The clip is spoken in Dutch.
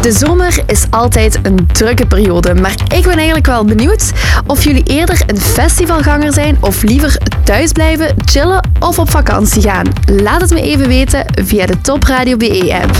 De zomer is altijd een drukke periode, maar ik ben eigenlijk wel benieuwd of jullie eerder een festivalganger zijn of liever thuis blijven, chillen of op vakantie gaan. Laat het me even weten via de Top Radio BE app.